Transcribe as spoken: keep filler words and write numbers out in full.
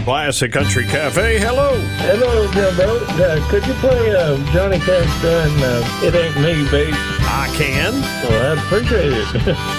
Classic Country Cafe. Hello. Hello, Jumbo. Uh, could you play uh, Johnny Cash and uh, It Ain't Me, Babe? I can. Well, I'd appreciate it.